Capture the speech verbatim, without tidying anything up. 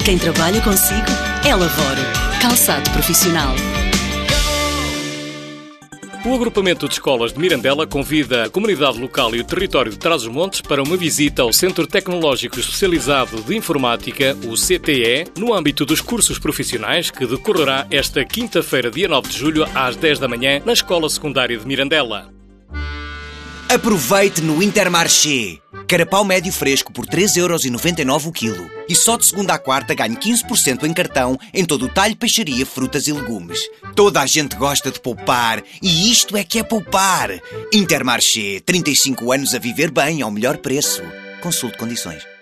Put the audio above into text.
Quem trabalha consigo é Lavoro. Calçado profissional. O agrupamento de escolas de Mirandela convida a comunidade local e o território de Trás-os-Montes para uma visita ao Centro Tecnológico Especializado de Informática, o C T E, no âmbito dos cursos profissionais que decorrerá esta quinta-feira, dia nove de julho, às dez da manhã, na Escola Secundária de Mirandela. Aproveite no Intermarché. Carapau médio fresco por três euros e noventa e nove o quilo. E só de segunda à quarta ganhe quinze por cento em cartão em todo o talho, peixaria, frutas e legumes. Toda a gente gosta de poupar e isto é que é poupar. Intermarché, trinta e cinco anos a viver bem ao melhor preço. Consulte condições.